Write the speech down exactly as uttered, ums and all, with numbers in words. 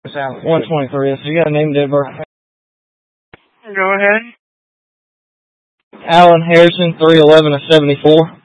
one twenty-three. So you got a name, date, birth. Go ahead. Alan Harrison, three eleven of seventy-four.